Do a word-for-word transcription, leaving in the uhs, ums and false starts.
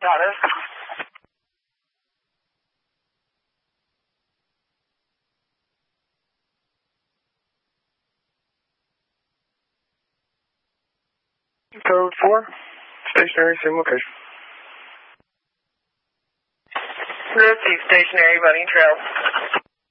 Got it. Code four, stationary, same location. Road two, stationary, running trail.